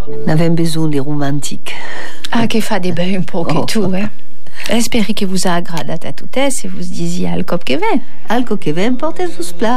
N'avem besoin de romantic. Ah, che fate bene un po' che tu, Spero che vous a agradat a tuttes e vous disiez al cop che ven. Al cop che ven portes vos plat.